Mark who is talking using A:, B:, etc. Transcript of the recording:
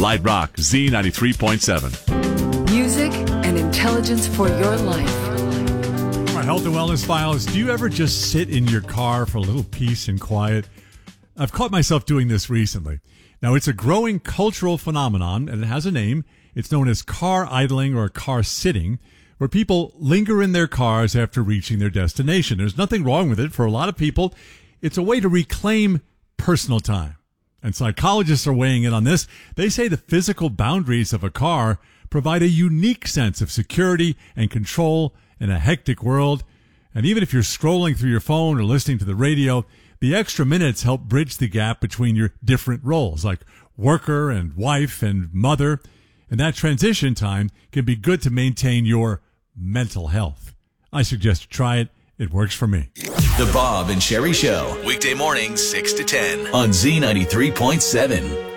A: Light Rock Z93.7.
B: Music and intelligence for your life.
C: Our health and wellness files. Do you ever just sit in your car for a little peace and quiet? I've caught myself doing this recently. Now, it's a growing cultural phenomenon, and it has a name. It's known as car idling or car sitting, where people linger in their cars after reaching their destination. There's nothing wrong with it. For a lot of people, it's a way to reclaim personal time. And psychologists are weighing in on this. They say the physical boundaries of a car provide a unique sense of security and control in a hectic world. And even if you're scrolling through your phone or listening to the radio, the extra minutes help bridge the gap between your different roles, like worker and wife and mother. And that transition time can be good to maintain your mental health. I suggest you try it. It works for me.
D: The Bob and Sheri Show. Weekday mornings, 6 to 10 on Z93.7.